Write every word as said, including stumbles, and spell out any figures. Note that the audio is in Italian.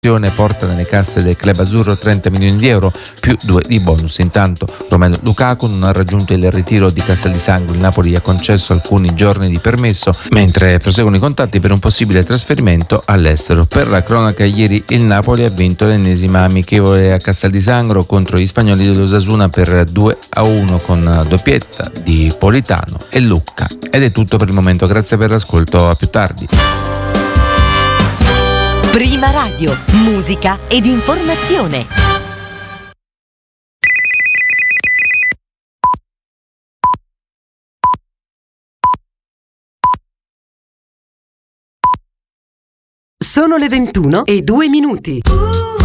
porta nelle casse del club azzurro trenta milioni di euro più due di bonus. Intanto Romelu Lukaku non ha raggiunto il ritiro di Castel di Sangro. Il Napoli gli ha concesso alcuni giorni di permesso mentre proseguono i contatti per un possibile trasferimento all'estero. Per la cronaca, ieri il Napoli ha vinto l'ennesima amichevole a Castel di Sangro contro gli spagnoli dell'Osasuna per due a uno con doppietta di Politano e Lucca. Ed è tutto per il momento, grazie per l'ascolto, a più tardi. Prima Radio, musica ed informazione. Sono le ventuno e due minuti.